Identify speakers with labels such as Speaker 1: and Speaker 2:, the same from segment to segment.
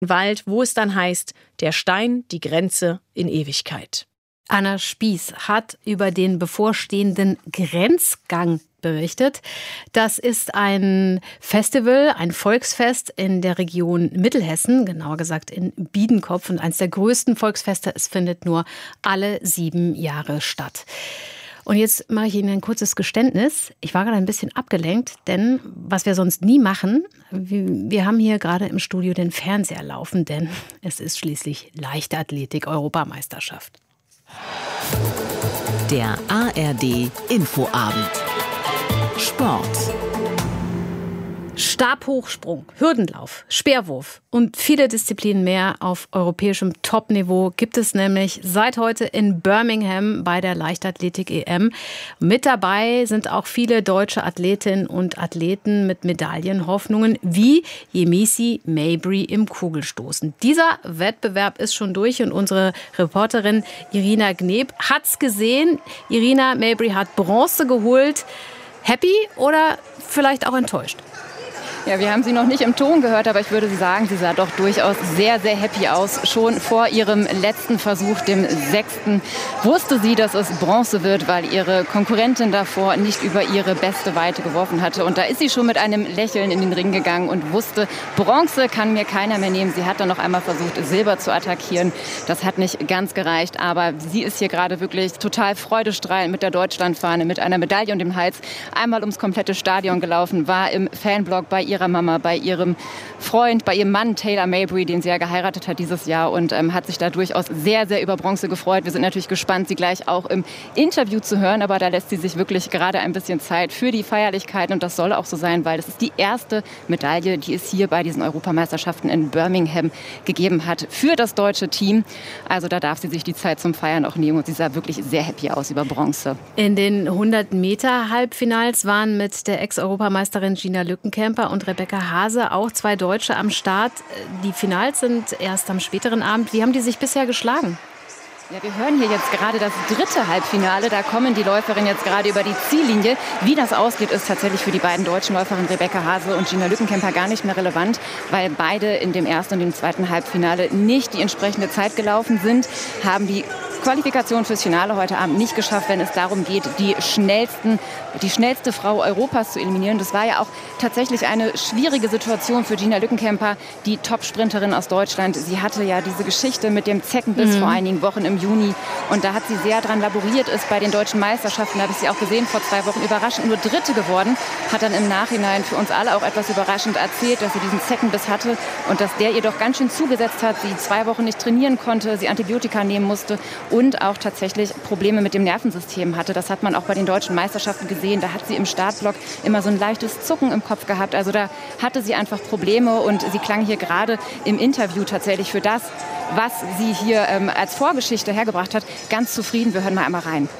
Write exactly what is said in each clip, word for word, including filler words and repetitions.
Speaker 1: Wald, wo es dann heißt, der Stein, die Grenze in Ewigkeit.
Speaker 2: Anna Spieß hat über den bevorstehenden Grenzgang berichtet. Das ist ein Festival, ein Volksfest in der Region Mittelhessen, genauer gesagt in Biedenkopf, und eines der größten Volksfeste. Es findet nur alle sieben Jahre statt. Und jetzt mache ich Ihnen ein kurzes Geständnis. Ich war gerade ein bisschen abgelenkt, denn was wir sonst nie machen, wir haben hier gerade im Studio den Fernseher laufen, denn es ist schließlich Leichtathletik-Europameisterschaft.
Speaker 3: Der A R D Infoabend. Sport.
Speaker 2: Stabhochsprung, Hürdenlauf, Speerwurf und viele Disziplinen mehr auf europäischem Top-Niveau gibt es nämlich seit heute in Birmingham bei der Leichtathletik-E M. Mit dabei sind auch viele deutsche Athletinnen und Athleten mit Medaillenhoffnungen wie Yemisi Mabry im Kugelstoßen. Dieser Wettbewerb ist schon durch und unsere Reporterin Irina Gneb hat's gesehen. Irina, Mabry hat Bronze geholt. Happy oder vielleicht auch enttäuscht?
Speaker 4: Ja, wir haben sie noch nicht im Ton gehört, aber ich würde sagen, sie sah doch durchaus sehr, sehr happy aus. Schon vor ihrem letzten Versuch, dem sechsten, wusste sie, dass es Bronze wird, weil ihre Konkurrentin davor nicht über ihre beste Weite geworfen hatte. Und da ist sie schon mit einem Lächeln in den Ring gegangen und wusste, Bronze kann mir keiner mehr nehmen. Sie hat dann noch einmal versucht, Silber zu attackieren. Das hat nicht ganz gereicht, aber sie ist hier gerade wirklich total freudestrahlend mit der Deutschlandfahne, mit einer Medaille um den Hals, einmal ums komplette Stadion gelaufen, war im Fanblock bei ihrer Mama, bei ihrem Freund, bei ihrem Mann Taylor Mabry, den sie ja geheiratet hat dieses Jahr, und ähm, hat sich da durchaus sehr, sehr über Bronze gefreut. Wir sind natürlich gespannt, sie gleich auch im Interview zu hören, aber da lässt sie sich wirklich gerade ein bisschen Zeit für die Feierlichkeiten, und das soll auch so sein, weil das ist die erste Medaille, die es hier bei diesen Europameisterschaften in Birmingham gegeben hat für das deutsche Team. Also da darf sie sich die Zeit zum Feiern auch nehmen, und sie sah wirklich sehr happy aus über Bronze.
Speaker 2: In den hundert Meter Halbfinals waren mit der Ex-Europameisterin Gina Lückenkämper und Rebecca Hase auch zwei Deutsche am Start. Die Finals sind erst am späteren Abend. Wie haben die sich bisher geschlagen?
Speaker 4: Ja, wir hören hier jetzt gerade das dritte Halbfinale. Da kommen die Läuferinnen jetzt gerade über die Ziellinie. Wie das ausgeht, ist tatsächlich für die beiden deutschen Läuferinnen Rebecca Hase und Gina Lückenkämper gar nicht mehr relevant, weil beide in dem ersten und dem zweiten Halbfinale nicht die entsprechende Zeit gelaufen sind, haben die Qualifikation fürs Finale heute Abend nicht geschafft, wenn es darum geht, die schnellsten, die schnellste Frau Europas zu eliminieren. Das war ja auch tatsächlich eine schwierige Situation für Gina Lückenkämper, die Top-Sprinterin aus Deutschland. Sie hatte ja diese Geschichte mit dem Zeckenbiss mhm. vor einigen Wochen im Juni, und da hat sie sehr dran laboriert, ist bei den deutschen Meisterschaften, da habe ich sie auch gesehen, vor zwei Wochen überraschend nur Dritte geworden, hat dann im Nachhinein für uns alle auch etwas überraschend erzählt, dass sie diesen Zeckenbiss hatte und dass der ihr doch ganz schön zugesetzt hat, sie zwei Wochen nicht trainieren konnte, sie Antibiotika nehmen musste und auch tatsächlich Probleme mit dem Nervensystem hatte. Das hat man auch bei den deutschen Meisterschaften gesehen. Da hat sie im Startblock immer so ein leichtes Zucken im Kopf gehabt. Also da hatte sie einfach Probleme, und sie klang hier gerade im Interview tatsächlich für das, was sie hier ähm, als Vorgeschichte hergebracht hat, ganz zufrieden. Wir hören mal einmal rein.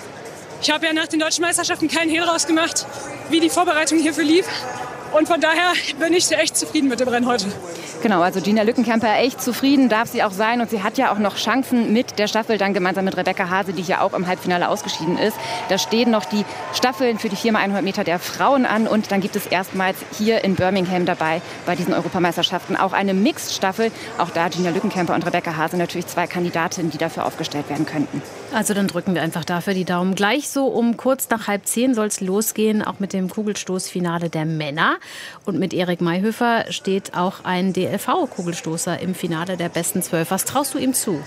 Speaker 5: Ich habe ja nach den deutschen Meisterschaften keinen Hehl rausgemacht, wie die Vorbereitung hierfür lief. Und von daher bin ich echt zufrieden mit dem Rennen heute.
Speaker 4: Genau, also Gina Lückenkämper echt zufrieden, darf sie auch sein. Und sie hat ja auch noch Chancen mit der Staffel, dann gemeinsam mit Rebecca Hase, die hier auch im Halbfinale ausgeschieden ist. Da stehen noch die Staffeln für die vier mal hundert Meter der Frauen an. Und dann gibt es erstmals hier in Birmingham dabei bei diesen Europameisterschaften auch eine Mixed-Staffel. Auch da Gina Lückenkämper und Rebecca Hase natürlich zwei Kandidatinnen, die dafür aufgestellt werden könnten.
Speaker 2: Also dann drücken wir einfach dafür die Daumen. Gleich so um kurz nach halb zehn soll es losgehen, auch mit dem Kugelstoßfinale der Männer. Und mit Erik Mayhöfer steht auch ein D L V-Kugelstoßer im Finale der besten zwölf. Was traust du ihm zu?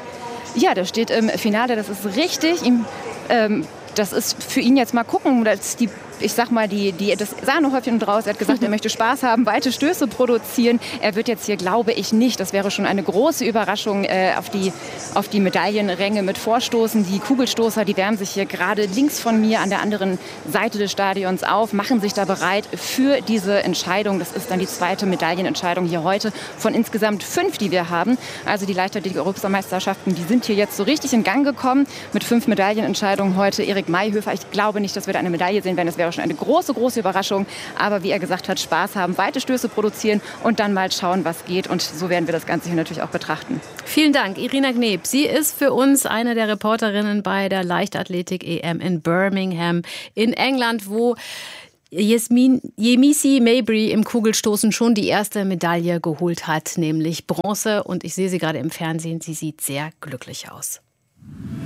Speaker 4: Ja, der steht im Finale, das ist richtig. Ihm, ähm, das ist für ihn jetzt mal gucken, dass die ich sag mal, die, die, das Sahnehäufchen draus. Er hat gesagt, er möchte Spaß haben, weite Stöße produzieren. Er wird jetzt hier, glaube ich, nicht, das wäre schon eine große Überraschung, äh, auf, die, auf die Medaillenränge mit vorstoßen. Die Kugelstoßer, die wärmen sich hier gerade links von mir an der anderen Seite des Stadions auf, machen sich da bereit für diese Entscheidung. Das ist dann die zweite Medaillenentscheidung hier heute von insgesamt fünf, die wir haben. Also die Leichtathletik-Europameisterschaften, die sind hier jetzt so richtig in Gang gekommen mit fünf Medaillenentscheidungen heute. Erik Mayhöfer, ich glaube nicht, dass wir da eine Medaille sehen werden. Das wäre schon eine große, große Überraschung. Aber wie er gesagt hat, Spaß haben, weite Stöße produzieren und dann mal schauen, was geht. Und so werden wir das Ganze hier natürlich auch betrachten.
Speaker 2: Vielen Dank, Irina Gneb. Sie ist für uns eine der Reporterinnen bei der Leichtathletik-E M in Birmingham in England, wo Yasmin Yemisi Mabry im Kugelstoßen schon die erste Medaille geholt hat, nämlich Bronze. Und ich sehe sie gerade im Fernsehen, sie sieht sehr glücklich aus.